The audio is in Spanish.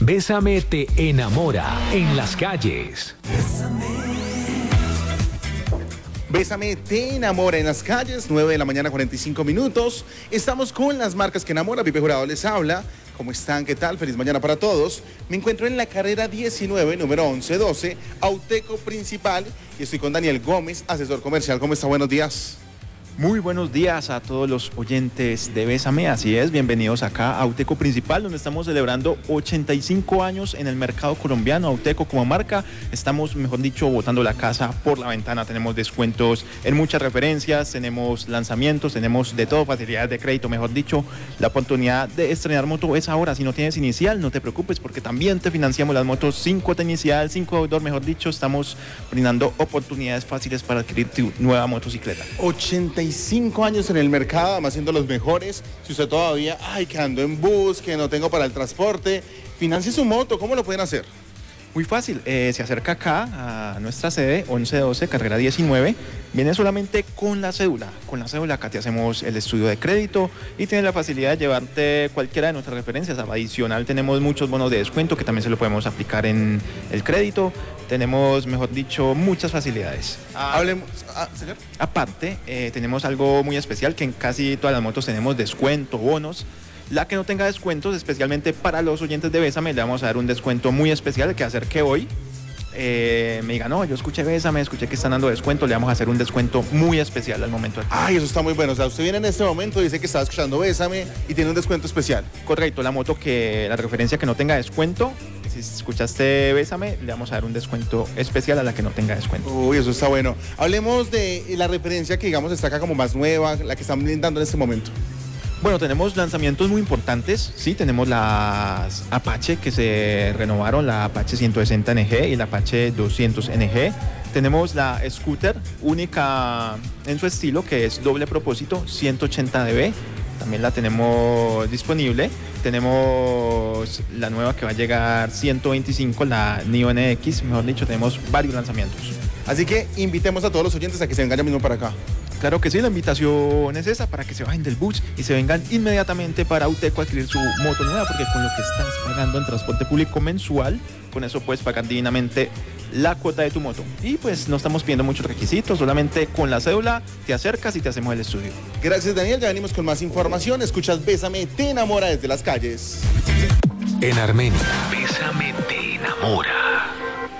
Bésame te enamora en las calles. Bésame te enamora en las calles, 9 de la mañana, 45 minutos. Estamos con las marcas que enamoran. Pipe Jurado les habla. ¿Cómo están? ¿Qué tal? Feliz mañana para todos. Me encuentro en la carrera 19, número 1112, Auteco Principal, y estoy con Daniel Gómez, asesor comercial. ¿Cómo está? Buenos días. Muy buenos días a todos los oyentes de Bésame, así es, bienvenidos acá a Auteco Principal, donde estamos celebrando 85 años en el mercado colombiano. Auteco como marca, estamos, mejor dicho, botando la casa por la ventana. Tenemos descuentos en muchas referencias, tenemos lanzamientos, tenemos de todo, facilidades de crédito, mejor dicho. La oportunidad de estrenar moto es ahora. Si no tienes inicial, no te preocupes, porque también te financiamos las motos sin cuota inicial, sin deudor, mejor dicho. Estamos brindando oportunidades fáciles para adquirir tu nueva motocicleta. 85 años en el mercado, además siendo los mejores. Si usted todavía, que ando en bus, que no tengo para el transporte, financie su moto. ¿Cómo lo pueden hacer? Muy fácil, se acerca acá a nuestra sede, 1112, carrera 19, viene solamente con la cédula. Con la cédula acá te hacemos el estudio de crédito y tienes la facilidad de llevarte cualquiera de nuestras referencias. Adicional tenemos muchos bonos de descuento que también se lo podemos aplicar en el crédito. Tenemos, mejor dicho, muchas facilidades. Hablemos, señor. Aparte, tenemos algo muy especial, que en casi todas las motos tenemos descuento, bonos. La que no tenga descuentos, especialmente para los oyentes de Bésame, le vamos a dar un descuento muy especial que hacer que hoy me diga, no, yo escuché Bésame, escuché que están dando descuento, le vamos a hacer un descuento muy especial al momento. Eso está muy bueno. O sea, usted viene en este momento y dice que estaba escuchando Bésame y tiene un descuento especial. Correcto, la moto la referencia que no tenga descuento, si escuchaste Bésame, le vamos a dar un descuento especial a la que no tenga descuento. Uy, eso está bueno. Hablemos de la referencia que, digamos, está acá como más nueva, la que están brindando en este momento. Bueno, tenemos lanzamientos muy importantes, sí, tenemos las Apache que se renovaron, la Apache 160 NG y la Apache 200 NG. Tenemos la Scooter, única en su estilo, que es doble propósito, 180 dB, también la tenemos disponible. Tenemos la nueva que va a llegar 125, la Nio NX, mejor dicho, tenemos varios lanzamientos. Así que invitemos a todos los oyentes a que se vengan ya mismo para acá. Claro que sí, la invitación es esa, para que se bajen del bus y se vengan inmediatamente para Auteco a adquirir su moto nueva, porque con lo que estás pagando en transporte público mensual, con eso puedes pagar divinamente la cuota de tu moto. Y pues no estamos pidiendo muchos requisitos, solamente con la cédula te acercas y te hacemos el estudio. Gracias, Daniel, ya venimos con más información. Escuchas Bésame te enamora desde las calles. En Armenia, Bésame te enamora.